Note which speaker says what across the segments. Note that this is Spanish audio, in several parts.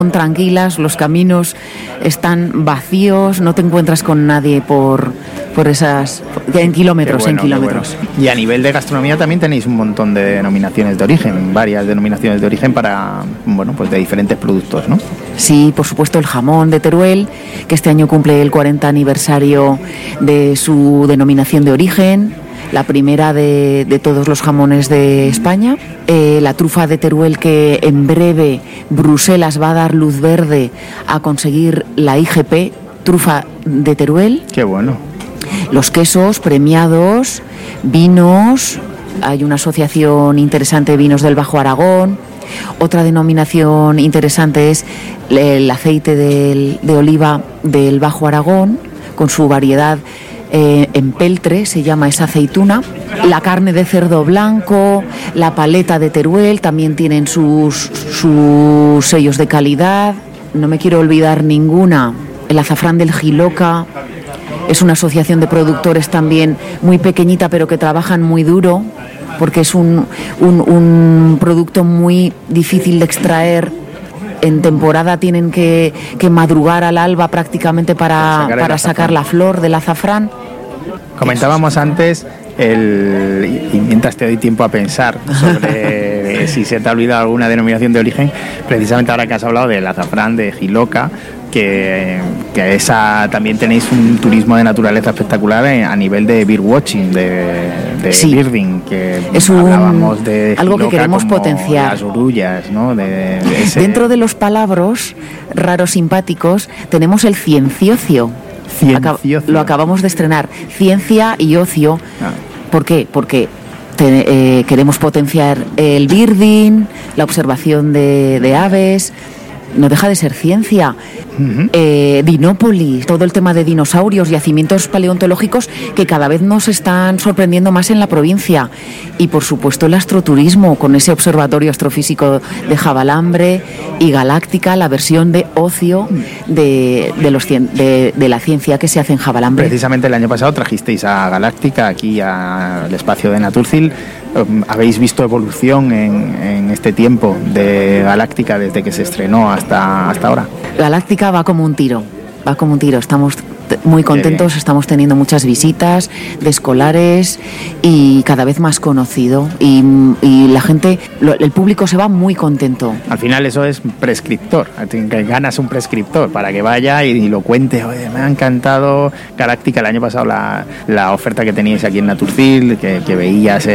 Speaker 1: tranquilas, los caminos están vacíos, no te encuentras con nadie por esas en kilómetros,
Speaker 2: Bueno. Y a nivel de gastronomía también tenéis un montón de denominaciones de origen, varias denominaciones de origen para, pues de diferentes productos, ¿no?
Speaker 1: Sí, por supuesto, el jamón de Teruel, que este año cumple el 40 aniversario de su denominación de origen, la primera de todos los jamones de España. La trufa de Teruel, que en breve Bruselas va a dar luz verde a conseguir la IGP, trufa de Teruel.
Speaker 2: Qué bueno.
Speaker 1: Los quesos premiados, vinos, hay una asociación interesante de vinos del Bajo Aragón. Otra denominación interesante es el aceite de oliva del Bajo Aragón, con su variedad en peltre, se llama esa aceituna. La carne de cerdo blanco, la paleta de Teruel, también tienen sus sellos de calidad. No me quiero olvidar ninguna. El azafrán del Jiloca. Es una asociación de productores también muy pequeñita, pero que trabajan muy duro, porque es un producto muy difícil de extraer. En temporada tienen que madrugar al alba prácticamente para sacar la flor del azafrán.
Speaker 2: Comentábamos antes, y mientras te doy tiempo a pensar sobre si se te ha olvidado alguna denominación de origen, precisamente ahora que has hablado del azafrán de Jiloca, que esa también tenéis un turismo de naturaleza espectacular a nivel de birdwatching, de
Speaker 1: sí,
Speaker 2: birding, que
Speaker 1: es
Speaker 2: hablábamos de
Speaker 1: algo
Speaker 2: Jiloca,
Speaker 1: que queremos
Speaker 2: como
Speaker 1: potenciar.
Speaker 2: las orullas, ¿no?
Speaker 1: Dentro de los palabras raros simpáticos tenemos el cienciocio. Lo acabamos de estrenar, ciencia y ocio. ¿Por qué? Porque queremos potenciar el birding, la observación de aves. No deja de ser ciencia. Dinópolis, todo el tema de dinosaurios, yacimientos paleontológicos que cada vez nos están sorprendiendo más en la provincia. Y por supuesto el astroturismo, con ese observatorio astrofísico de Javalambre y Galáctica, la versión de ocio de la ciencia que se hace en Javalambre.
Speaker 2: Precisamente el año pasado trajisteis a Galáctica aquí al espacio de Naturcil. ¿Habéis visto evolución en este tiempo de Galáctica desde que se estrenó hasta ahora?
Speaker 1: Galáctica va como un tiro. Estamos muy contentos, estamos teniendo muchas visitas de escolares y cada vez más conocido. Y la gente, el público se va muy contento.
Speaker 2: Al final eso es prescriptor, ganas un prescriptor para que vaya y lo cuente. Oye, me ha encantado Galáctica. El año pasado la oferta que teníais aquí en Naturcil, que veías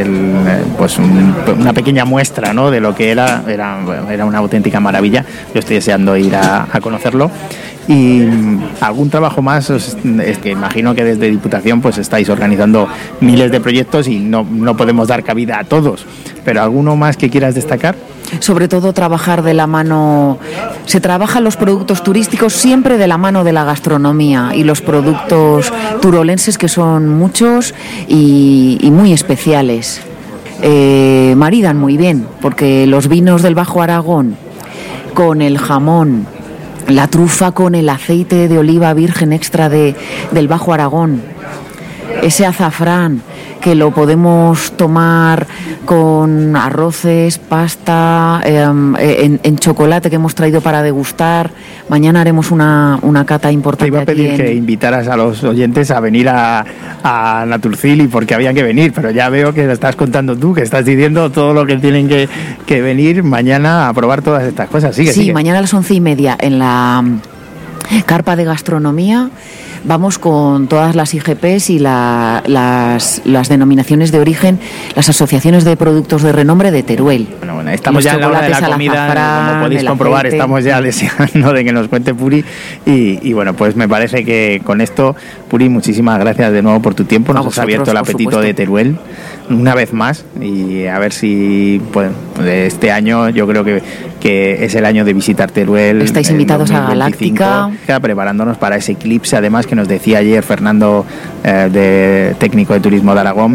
Speaker 2: una pequeña muestra, ¿no?, de lo que era una auténtica maravilla. Yo estoy deseando ir a conocerlo. Y algún trabajo más, es que imagino que desde Diputación pues estáis organizando miles de proyectos y no podemos dar cabida a todos, pero ¿alguno más que quieras destacar?
Speaker 1: Sobre todo trabajar de la mano, se trabajan los productos turísticos siempre de la mano de la gastronomía y los productos turolenses, que son muchos y muy especiales. Maridan muy bien, porque los vinos del Bajo Aragón con el jamón, la trufa con el aceite de oliva virgen extra del Bajo Aragón, ese azafrán que lo podemos tomar con arroces, pasta, en chocolate que hemos traído para degustar. Mañana haremos una cata importante.
Speaker 2: Te iba a pedir que invitaras a los oyentes a venir a Naturcil, y porque habían que venir, pero ya veo que lo estás contando tú, que estás diciendo todo lo que tienen que venir mañana a probar todas estas cosas. Sigue.
Speaker 1: Mañana a las 11:30 en la carpa de gastronomía. Vamos con todas las IGPs y las denominaciones de origen, las asociaciones de productos de renombre de Teruel.
Speaker 2: Bueno, estamos ya en la hora de la comida, como podéis comprobar, estamos ya deseando de que nos cuente Puri, y bueno, pues me parece que con esto, Puri, muchísimas gracias de nuevo por tu tiempo, nos has abierto el apetito de Teruel una vez más, y a ver si este año yo creo que es el año de visitar Teruel.
Speaker 1: Estáis invitados a Galáctica.
Speaker 2: Preparándonos para ese eclipse, además, que nos decía ayer Fernando, de técnico de turismo de Aragón,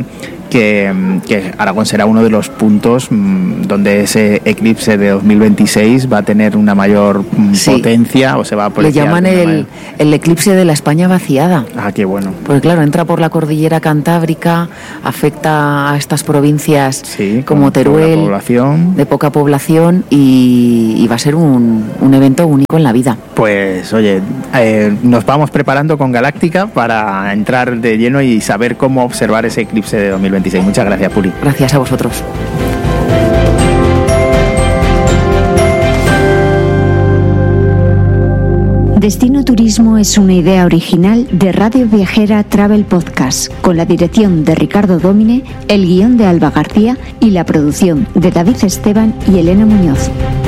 Speaker 2: que Aragón será uno de los puntos donde ese eclipse de 2026 va a tener una mayor potencia o se va a
Speaker 1: apreciar. Le llaman el eclipse de la España vaciada.
Speaker 2: Ah, qué bueno.
Speaker 1: Porque claro, entra por la cordillera Cantábrica, afecta a estas provincias como Teruel, de poca población y va a ser un evento único en la vida.
Speaker 2: Pues oye, nos vamos preparando con Galáctica para entrar de lleno y saber cómo observar ese eclipse de 2026. Muchas gracias, Puri.
Speaker 1: Gracias a vosotros.
Speaker 3: Destino Turismo es una idea original de Radio Viajera Travel Podcast, con la dirección de Ricardo Dómine, el guión de Alba García y la producción de David Esteban y Elena Muñoz.